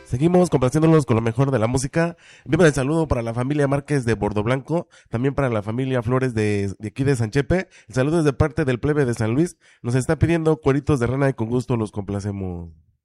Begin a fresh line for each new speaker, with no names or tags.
Seguimos complaciéndolos con lo mejor de la música. Viva el saludo para la familia Márquez de Bordo Blanco, también para la familia Flores de aquí de San Chepe. El saludo es de parte del plebe de San Luis. Nos está pidiendo cueritos de rana y con gusto los complacemos.